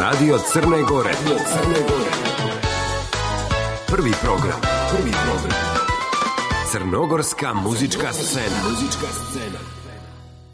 Radio Crne Gore. Prvi program. Crnogorska muzička scena.